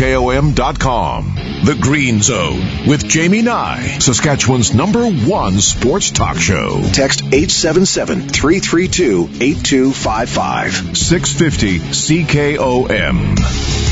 CKOM.com. The Green Zone with Jamie Nye, Saskatchewan's #1 sports talk show. Text 877-332-8255. 650 CKOM.